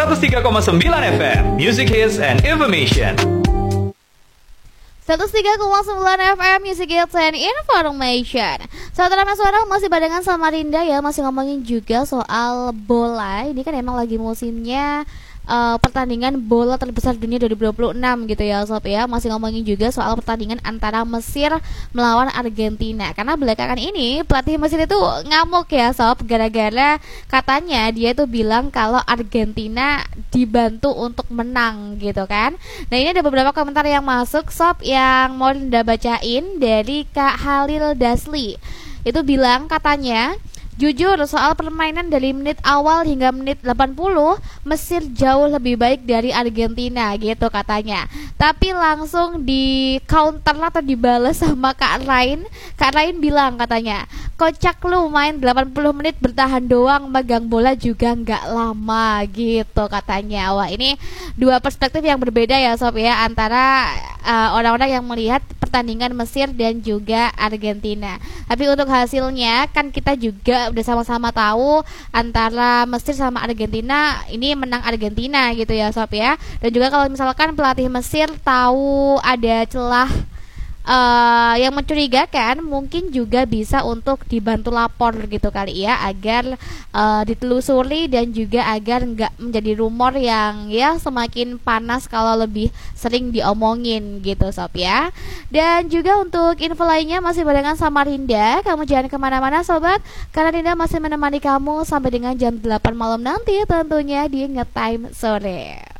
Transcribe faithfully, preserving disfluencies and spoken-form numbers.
seratus tiga koma sembilan F M, Music Hits and Information. seratus tiga koma sembilan F M Music Hits and Information. Saudara Mas Suara masih barengan sama Rinda ya, masih ngomongin juga soal bola. Ini kan emang lagi musimnya uh, pertandingan bola terbesar dunia dua ribu dua puluh enam gitu ya Sob ya. Masih ngomongin juga soal pertandingan antara Mesir melawan Argentina. Karena belakangan ini pelatih Mesir itu ngamuk ya Sob, gara-gara katanya dia itu bilang kalau Argentina dibantu untuk menang gitu kan. Nah ini ada beberapa komentar yang masuk Sob, yang mau Linda bacain dari Kak Halil Dasli. Itu bilang katanya, jujur soal permainan dari menit awal hingga menit delapan puluh Mesir jauh lebih baik dari Argentina gitu katanya. Tapi langsung di counter atau dibalas sama Kak Rain. Kak Rain bilang katanya, kocak lu main delapan puluh menit bertahan doang, megang bola juga nggak lama gitu katanya. Wah ini dua perspektif yang berbeda ya Sob ya, antara uh, orang-orang yang melihat pertandingan Mesir dan juga Argentina. Tapi untuk hasilnya kan kita juga udah sama-sama tahu antara Mesir sama Argentina ini menang Argentina gitu ya Sob ya. Dan juga kalau misalkan pelatih Mesir tahu ada celah Uh, yang mencurigakan, mungkin juga bisa untuk dibantu lapor gitu kali ya, agar uh, ditelusuri dan juga agar nggak menjadi rumor yang ya semakin panas kalau lebih sering diomongin gitu Sob ya. Dan juga untuk info lainnya masih barengan sama Rinda. Kamu jangan kemana-mana sobat, karena Rinda masih menemani kamu sampai dengan jam delapan malam nanti tentunya di Ngetime Sore.